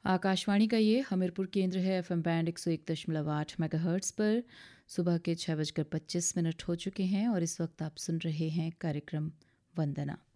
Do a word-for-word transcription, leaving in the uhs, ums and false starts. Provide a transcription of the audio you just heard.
आकाशवाणी का ये हमीरपुर केंद्र है। एफएम बैंड एक सौ एक दशमलव आठ मेगाहर्ट्ज़ पर सुबह के छः बजकर पच्चीस मिनट हो चुके हैं और इस वक्त आप सुन रहे हैं कार्यक्रम वंदना।